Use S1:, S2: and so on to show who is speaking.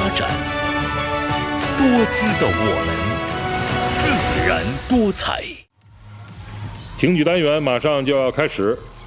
S1: 展，多姿的我们，自然多彩。
S2: 听举单元马上就要开始，